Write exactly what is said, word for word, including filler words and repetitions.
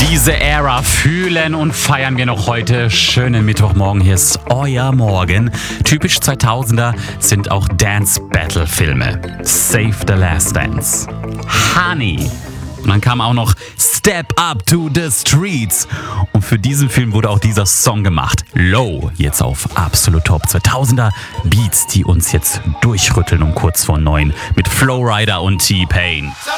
Diese Ära fühlen und feiern wir noch heute. Schönen Mittwochmorgen, hier ist euer Morgen. Typisch zweitausender sind auch Dance-Battle-Filme. Save the Last Dance, Honey. Und dann kam auch noch Step Up to the Streets. Und für diesen Film wurde auch dieser Song gemacht. Low, jetzt auf absolut Top zweitausender Beats, die uns jetzt durchrütteln um kurz vor neun mit Flow Rider und T-Pain.